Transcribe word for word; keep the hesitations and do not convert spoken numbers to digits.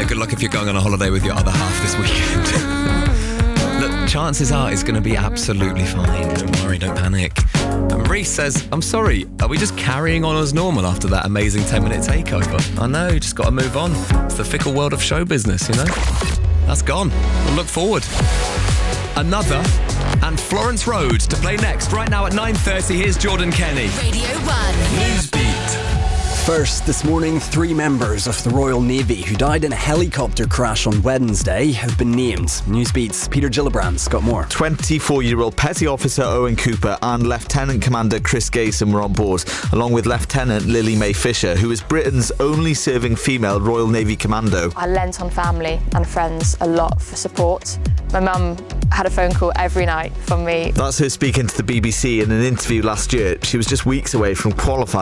Yeah, good luck if you're going on a holiday with your other half this weekend. Look, chances are it's going to be absolutely fine. Don't worry, don't panic. And Reese says, I'm sorry, are we just carrying on as normal after that amazing ten-minute takeover? I know, just got to move on. It's the fickle world of show business, you know? That's gone. We'll look forward. Another and Florence Road to play next. Right now at nine thirty, here's Jordan Kenny. Radio one. Newsbeat. First, this morning, three members of the Royal Navy who died in a helicopter crash on Wednesday have been named. Newsbeat's Peter Gillibrand's got more. twenty-four-year-old Petty Officer Owen Cooper and Lieutenant Commander Chris Gayson were on board, along with Lieutenant Lily Mae Fisher, who is Britain's only serving female Royal Navy commando. I lent on family and friends a lot for support. My mum had a phone call every night from me. That's her speaking to the B B C in an interview last year. She was just weeks away from qualifying